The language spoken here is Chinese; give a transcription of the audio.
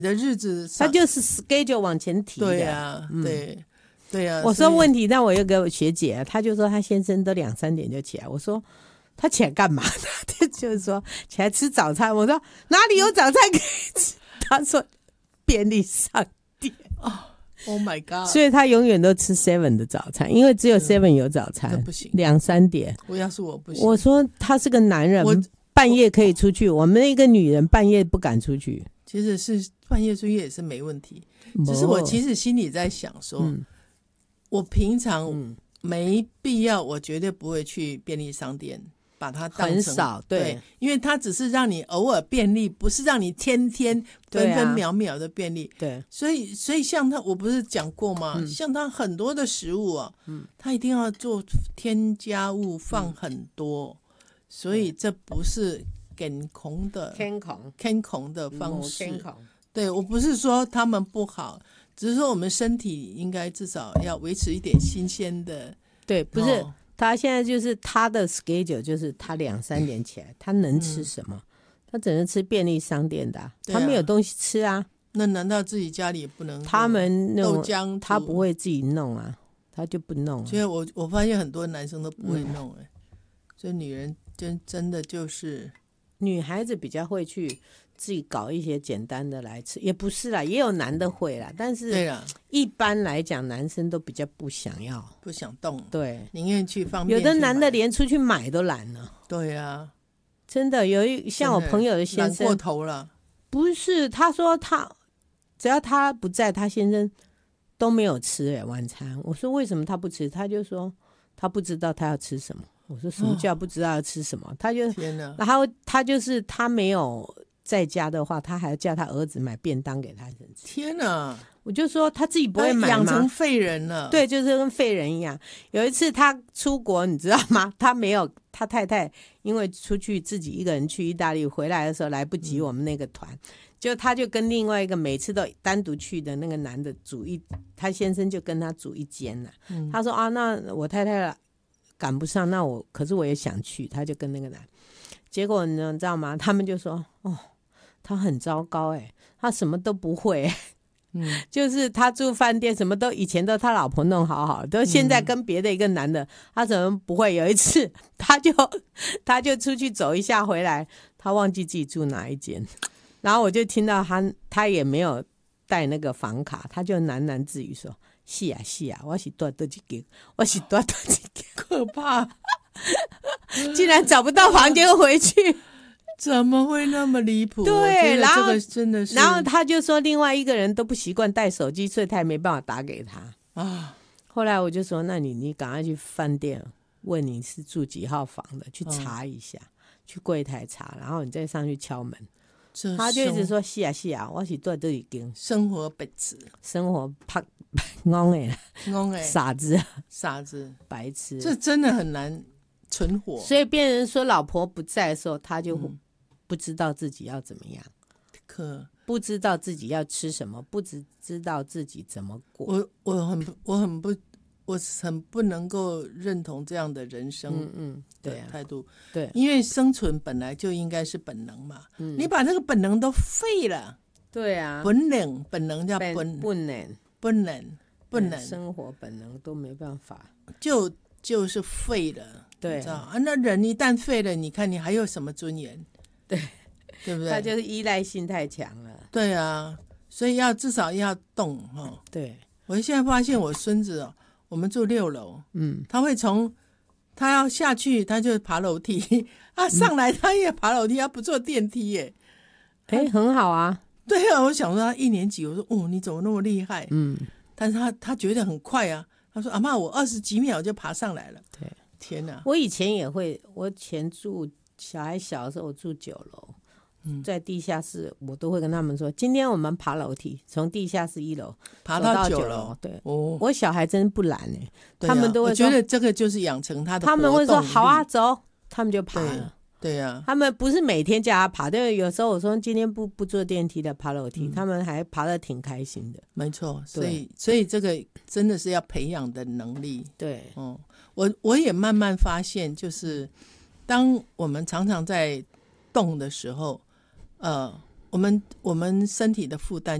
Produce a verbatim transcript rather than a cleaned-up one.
的日子他就是 schedule 往前提的。 对啊，嗯、对对啊。 我说问题，那我有个学姐，她就说她先生都两三点就起来。我说他起来干嘛？他就是说起来吃早餐。我说哪里有早餐可以吃？他说便利商店。 哦 ，Oh my god！ 所以他永远都吃 seven 的早餐，因为只有 seven 有早餐， 不行， 两三点。 我要是我不行。 我说他是个男人，半夜可以出去，我们一个女人半夜不敢出去。 其实是半夜出去也是没问题，只是我其实心里在想说，嗯、我平常没必要，我绝对不会去便利商店。把它当成很少 对, 对，因为它只是让你偶尔便利，不是让你天天分分秒秒的便利。 对、啊， 所以所以像它，我不是讲过吗？嗯、像它很多的食物啊，嗯，它一定要做添加物放很多，嗯、所以这不是健康的健康健康的方式。 健康对，我不是说他们不好，只是说我们身体应该至少要维持一点新鲜的。 对，不是。哦，他现在就是他的 schedule 就是他两三点起来，他能吃什么？嗯、他只能吃便利商店的、啊，他没有东西吃啊。 那难道自己家里也不能？ 他们那豆浆他不会自己弄啊，他就不弄、啊。 所以我我发现很多男生都不会弄哎、欸嗯，所以女人真真的就是女孩子比较会去自己搞一些简单的来吃，也不是啦，也有男的会啦，但是一般来讲男生都比较不想要， 不想动， 对， 宁愿去方便。 有的男的连出去买都懒了。 对啊， 真的有一像我朋友的先生懒过头了。 不是，他说他只要他不在，他先生都没有吃、欸、晚餐。我说为什么他不吃？他就说他不知道他要吃什么。我说什么叫不知道要吃什么？哦、他就天哪， 然后他就是他没有在家的话，他还要叫他儿子买便当给他吃。 天哪！ 我就说他自己不会买吗？ 养成废人了。 对，就是跟废人一样。有一次他出国，你知道吗？他没有，他太太因为出去自己一个人去意大利，回来的时候来不及我们那个团，嗯、就他就跟另外一个每次都单独去的那个男的煮一，他先生就跟他煮一间了、啊嗯。他说啊，那我太太赶不上，那我可是我也想去，他就跟那个男，结果你知道吗？他们就说哦。他很糟糕哎、欸，他什么都不会、欸，嗯，就是他住饭店什么都以前都他老婆弄好好，都现在跟别的一个男的，嗯、他怎么不会？有一次他就他就出去走一下回来，他忘记自己住哪一间，然后我就听到他他也没有带那个房卡，他就喃喃自语说：“是啊是啊，我是多多几间，我是多多几间， 可怕， 竟然找不到房间回去。” 怎么会那么离谱？ 对，然后真的是， 然后他就说另外一个人都不习惯带手机，所以他也没办法打给他啊。后来我就说，那你你赶快去饭店问你是住几号房的，去查一下，嗯、去柜台查，然后你再上去敲门。他就一直说是啊是啊，我是在这里跟生活白痴， 生活怕懵哎懵哎， 傻子傻子白痴， 这真的很难存活。 所以别人说老婆不在的时候，他就。嗯不知道自己要怎么样， 可不知道自己要吃什么，不知知道自己怎么过。 我我很我很不我很不能够认同这样的人生的态度。 嗯嗯、对、啊， 因为生存本来就应该是本能嘛，嗯、你把这个本能都废了。 对啊， 本能本能叫本本能本能本能， 生活本能都没办法， 就就是废了。 对， 你知道啊？那人一旦废了，你看你还有什么尊严？ 对， 对不对？ 他就是依赖性太强了。 对啊，所以要至少要动哈、哦。 对， 我现在发现我孙子哦，我们住六楼，嗯，他会从他要下去，他就爬楼梯，啊，上来他也爬楼梯，他不坐电梯耶。 哎、欸，很好啊。 对啊，我想说他一年级，我说哦，你怎么那么厉害？嗯，但是他他觉得很快啊。他说阿嬷，我二十几秒就爬上来了。 对， 天哪！ 我以前也会，我以前住。小孩小的时候我住九楼、嗯，在地下室我都会跟他们说，今天我们爬楼梯，从地下室一楼爬到九楼。 对、哦，我小孩真不懒哎、欸啊，他们都会说， 我觉得这个就是养成他的。 他们会说好啊，走，他们就爬了。 对呀、啊， 他们不是每天叫他爬，因为有时候我说今天不不坐电梯的爬楼梯、嗯，他们还爬得挺开心的。 没错，所以所以这个真的是要培养的能力。 对， 嗯，我我也慢慢发现，就是当我们常常在动的时候，呃， 我们我们身体的负担